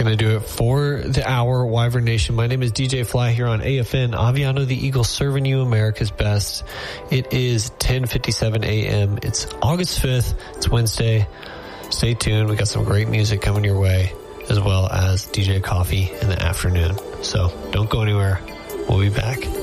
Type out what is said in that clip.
going to do it for the hour, Wyvern Nation. My name is DJ Fly here on AFN, Aviano the Eagle, serving you America's best. It is 10:57 a.m. It's August 5th. It's Wednesday. Stay tuned. We got some great music coming your way, as well as DJ Coffee in the afternoon. So don't go anywhere. We'll be back.